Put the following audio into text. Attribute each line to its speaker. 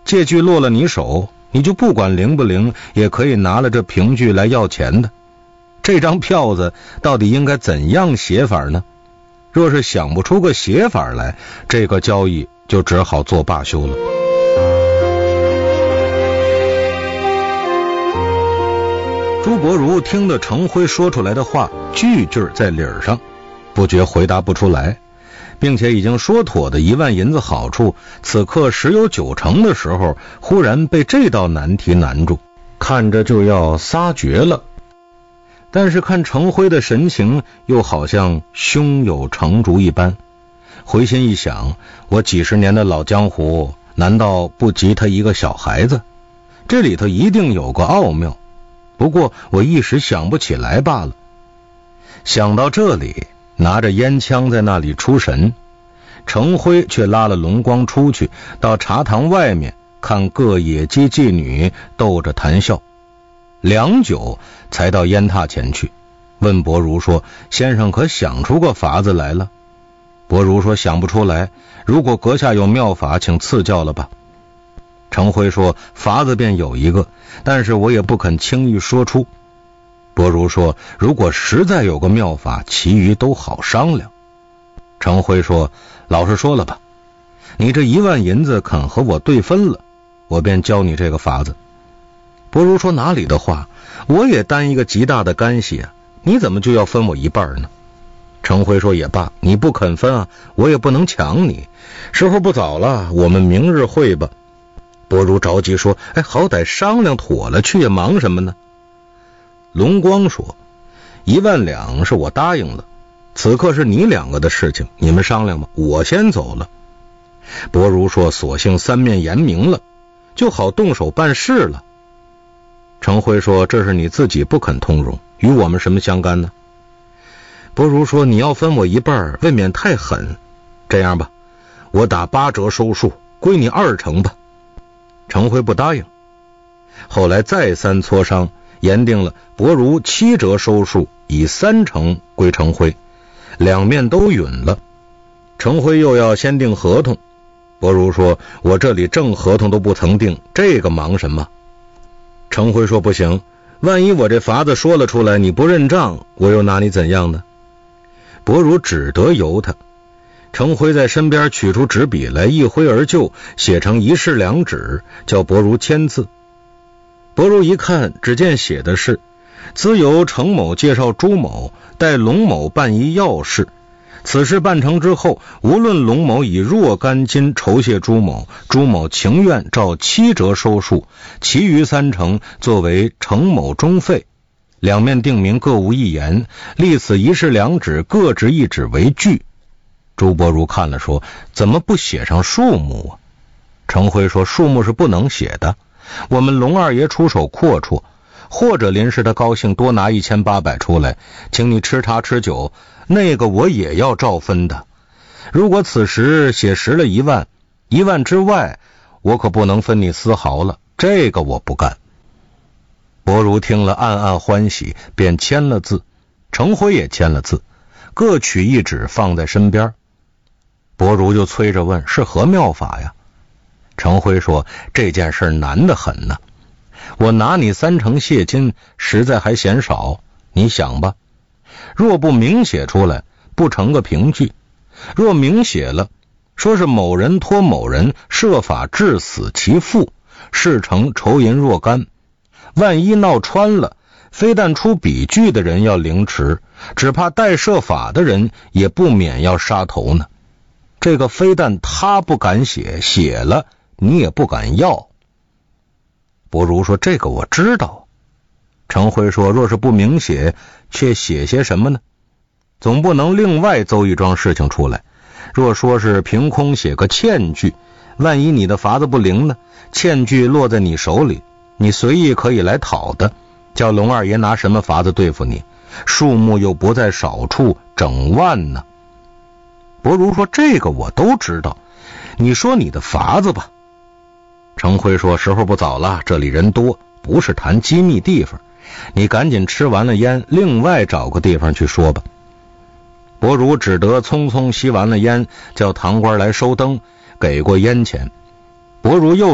Speaker 1: 借据落了你手，你就不管灵不灵，也可以拿了这凭据来要钱的。这张票子到底应该怎样写法呢？若是想不出个写法来，这个交易就只好做罢休了。朱伯儒听得程辉说出来的话句句在理儿上，不觉回答不出来，并且已经说妥的1万银子好处，此刻10有9成的时候，忽然被这道难题难住，看着就要撒绝了。但是看程辉的神情，又好像胸有成竹一般。回心一想，我几十年的老江湖，难道不及他一个小孩子？这里头一定有个奥妙，不过我一时想不起来罢了。想到这里，拿着烟枪在那里出神，程辉却拉了龙光出去，到茶堂外面看各野鸡妓女逗着谈笑。良久才到烟榻前去，问伯儒说：先生可想出个法子来了？伯儒说：想不出来，如果阁下有妙法，请赐教了吧。程辉说：法子便有一个，但是我也不肯轻易说出。伯儒说：如果实在有个妙法，其余都好商量。程辉说：老实说了吧，你这1万银子肯和我对分了，我便教你这个法子。伯儒说：哪里的话，我也担一个极大的干系啊，你怎么就要分我一半呢？程辉说：也罢，你不肯分啊，我也不能抢你，时候不早了，我们明日会吧。伯儒着急说：好歹商量妥了去，也忙什么呢？龙光说：1万两是我答应了，此刻是你2个的事情，你们商量吧，我先走了。伯儒说：索性3面言明了，就好动手办事了。程辉说：这是你自己不肯通融，与我们什么相干呢？伯儒说：你要分我一半，未免太狠，这样吧，我打8折收数，归你2成吧。程辉不答应，后来再三磋商，言定了伯儒7折收数，以3成归程辉，两面都允了。程辉又要先定合同，伯儒说：我这里正合同都不曾定，这个忙什么？程辉说：不行，万一我这法子说了出来，你不认账，我又拿你怎样呢？伯儒只得由他。程辉在身边取出纸笔来，一挥而就，写成1式2纸，叫伯儒签字。伯儒一看，只见写的是：兹由程某介绍朱某，待龙某办一要事，此事办成之后，无论龙某以若干金酬谢朱某，朱某情愿照7折收数，其余3成作为程某中费。两面定明各无一言，立此1式2纸，各执1纸为据。朱伯儒看了说：怎么不写上数目啊？程辉说：数目是不能写的，我们龙二爷出手阔绰，或者临时他高兴多拿1800出来，请你吃茶吃酒，那个我也要照分的。如果此时写实了1万，1万之外，我可不能分你丝毫了，这个我不干。伯儒听了暗暗欢喜，便签了字，程辉也签了字，各取1纸放在身边。伯儒就催着问：是何妙法呀？程辉说：这件事难得很呢，我拿你3成谢金，实在还嫌少，你想吧，若不明写出来，不成个凭据；若明写了，说是某人托某人设法致死其父，事成酬银若干，万一闹穿了，非但出笔据的人要凌迟，只怕代设法的人也不免要杀头呢。这个非但他不敢写，写了你也不敢要。伯儒说：这个我知道。程辉说：若是不明写，却写些什么呢？总不能另外奏一桩事情出来。若说是凭空写个欠据，万一你的法子不灵呢，欠据落在你手里，你随意可以来讨的，叫龙二爷拿什么法子对付你？数目又不在少处，整万呢。伯儒说：这个我都知道，你说你的法子吧。程辉说：时候不早了，这里人多，不是谈机密地方，你赶紧吃完了烟，另外找个地方去说吧。伯儒只得匆匆吸完了烟，叫堂官来收灯，给过烟钱。伯儒又